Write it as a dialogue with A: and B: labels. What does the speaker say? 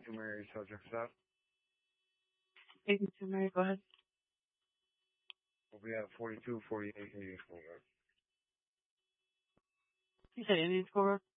A: 82 Mary, subject stop.
B: 82 Mary, go ahead.
A: We'll be at 4248 Indian School Road.
B: You said Indian School Road?